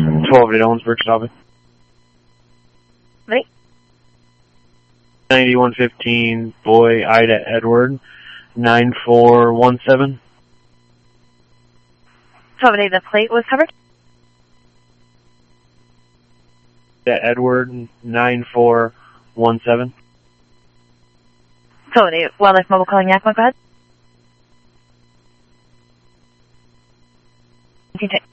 12 at Ellensburg, stopping. Right. 9115, boy, Ida Edward, 9417. 12 the plate was covered? Edward, 9417. 12 Wildlife Mobile calling Yakima, go ahead.